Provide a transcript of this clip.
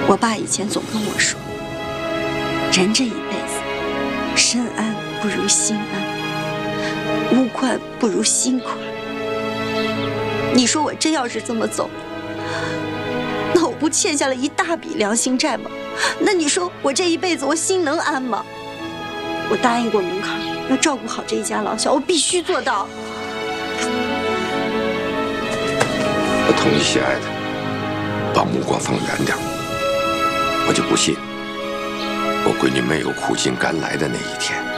我爸以前总跟我说，人这一辈子，身安不如心安，屋宽不如心宽。你说我真要是这么走，那我不欠下了一大笔良心债吗？那你说我这一辈子我心能安吗？我答应过门槛，要照顾好这一家老小，我必须做到。 我同意谢爱的，把目光放远点。我就不信我闺女没有苦尽甘来的那一天。